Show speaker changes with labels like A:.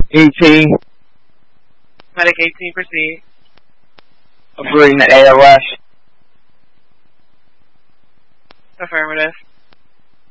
A: 18.
B: Medic 18, proceed.
A: I'm bringing the ALS.
B: Affirmative.